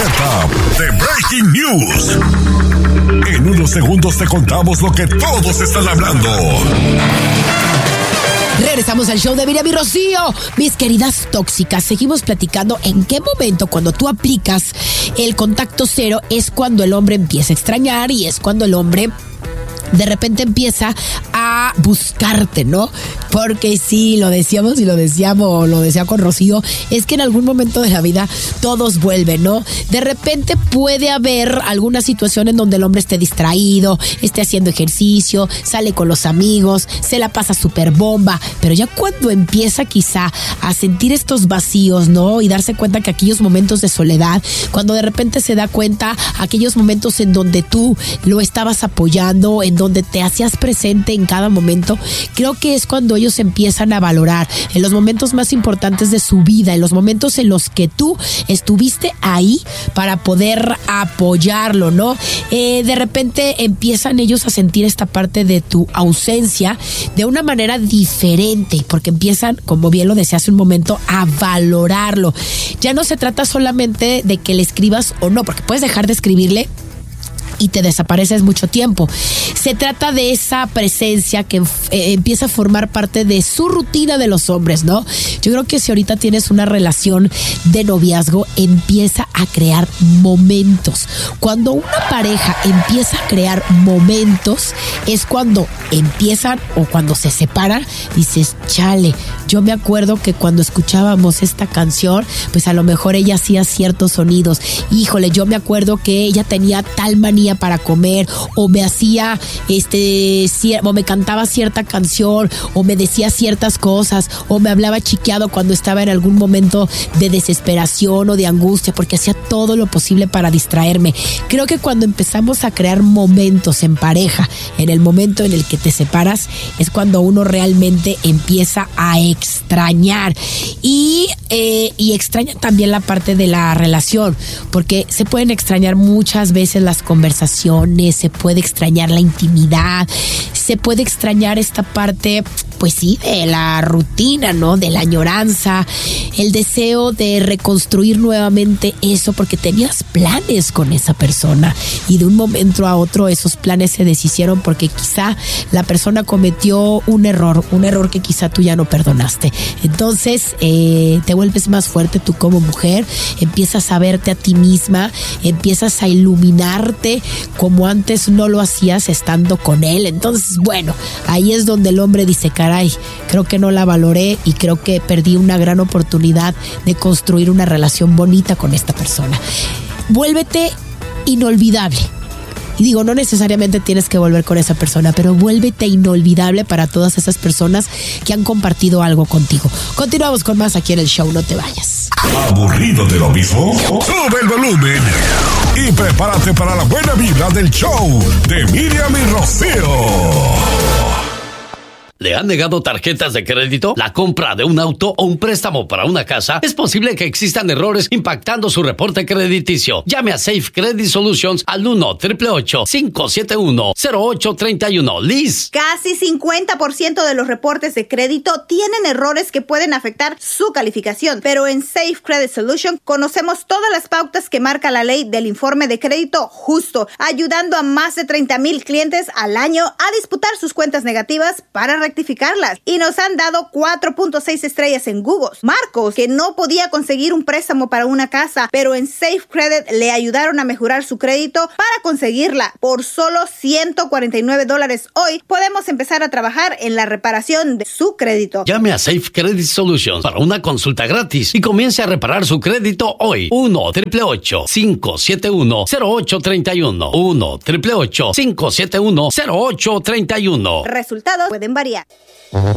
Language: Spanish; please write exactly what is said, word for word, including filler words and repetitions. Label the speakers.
Speaker 1: alerta de Breaking News. En unos segundos te contamos lo que todos están hablando.
Speaker 2: Regresamos al show de Miriam y Rocío. Mis queridas tóxicas, seguimos platicando en qué momento cuando tú aplicas el contacto cero es cuando el hombre empieza a extrañar y es cuando el hombre de repente empieza a buscarte, ¿no? Porque sí, lo decíamos y lo decíamos, lo decía con Rocío, es que en algún momento de la vida todos vuelven, ¿no? De repente puede haber alguna situación en donde el hombre esté distraído, esté haciendo ejercicio, sale con los amigos, se la pasa súper bomba, pero ya cuando empieza quizá a sentir estos vacíos, ¿no? Y darse cuenta que aquellos momentos de soledad, cuando de repente se da cuenta aquellos momentos en donde tú lo estabas apoyando, en donde te hacías presente en cada momento, creo que es cuando ellos empiezan a valorar en los momentos más importantes de su vida, en los momentos en los que tú estuviste ahí para poder apoyarlo, ¿no? Eh, de repente empiezan ellos a sentir esta parte de tu ausencia de una manera diferente, porque empiezan, como bien lo decía hace un momento, a valorarlo. Ya no se trata solamente de que le escribas o no, porque puedes dejar de escribirle y te desapareces mucho tiempo. Se trata de esa presencia que eh, empieza a formar parte de su rutina de los hombres, ¿no? Yo creo que si ahorita tienes una relación de noviazgo, empieza a crear momentos. Cuando una pareja empieza a crear momentos, es cuando empiezan o cuando se separan, dices, chale, yo me acuerdo que cuando escuchábamos esta canción, pues a lo mejor ella hacía ciertos sonidos. Híjole, yo me acuerdo que ella tenía tal manía para comer, o me hacía este o me cantaba cierta canción, o me decía ciertas cosas, o me hablaba chiqueado cuando estaba en algún momento de desesperación o de angustia, porque hacía todo lo posible para distraerme. Creo que cuando empezamos a crear momentos en pareja, en el momento en el que te separas, es cuando uno realmente empieza a extrañar y, eh, y extraña también la parte de la relación, porque se pueden extrañar muchas veces las conversaciones, se puede extrañar la intimidad, se puede extrañar esta parte, pues sí, de la rutina, ¿no? De la añoranza, el deseo de reconstruir nuevamente eso, porque tenías planes con esa persona y de un momento a otro esos planes se deshicieron porque quizá la persona cometió un error, un error que quizá tú ya no perdonaste. Entonces eh, te vuelves más fuerte tú como mujer, empiezas a verte a ti misma, empiezas a iluminarte como antes no lo hacías estando con él. Entonces, bueno, ahí es donde el hombre dice, caray, creo que no la valoré y creo que perdí una gran oportunidad de construir una relación bonita con esta persona. Vuélvete inolvidable. Y digo, no necesariamente tienes que volver con esa persona, pero vuélvete inolvidable para todas esas personas que han compartido algo contigo. Continuamos con más aquí en el show, no te vayas.
Speaker 1: ¿Aburrido de lo mismo? Sube el volumen y prepárate para la buena vibra del show de Miriam y Rocío.
Speaker 3: ¿Le han negado tarjetas de crédito, la compra de un auto o un préstamo para una casa? Es posible que existan errores impactando su reporte crediticio. Llame a Safe Credit Solutions al uno, ocho ocho ocho, cinco siete uno, cero ocho tres uno. Liz.
Speaker 4: Casi cincuenta por ciento de los reportes de crédito tienen errores que pueden afectar su calificación, pero en Safe Credit Solutions conocemos todas las pautas que marca la ley del informe de crédito justo, ayudando a más de treinta mil clientes al año a disputar sus cuentas negativas para rectificarlas, y nos han dado cuatro punto seis estrellas en Google. Marcos, que no podía conseguir un préstamo para una casa, pero en Safe Credit le ayudaron a mejorar su crédito para conseguirla. Por solo ciento cuarenta y nueve dólares hoy, podemos empezar a trabajar en la reparación de su crédito.
Speaker 3: Llame a Safe Credit Solutions para una consulta gratis y comience a reparar su crédito hoy. uno, ocho ocho ocho, cinco siete uno, cero ocho tres uno. uno, ocho ocho ocho, cinco siete uno, cero ocho tres uno.
Speaker 4: Resultados pueden variar.